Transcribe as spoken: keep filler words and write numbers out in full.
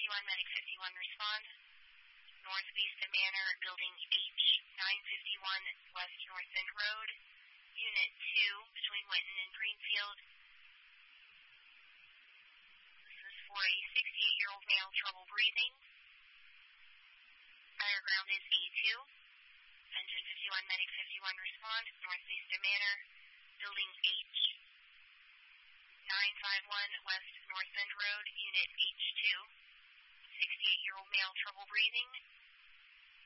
fifty-one, Medic fifty-one, respond. North Vista Manor, Building H, nine fifty-one West North End Road, Unit two, between Winton and Greenfield. This is for a sixty-eight-year-old male, trouble breathing. Higher ground is A two. Engine fifty-one, Medic fifty-one, respond. North Vista Manor, Building H, nine fifty-one West North End Road, Unit H two. sixty-eight-year-old male, trouble breathing.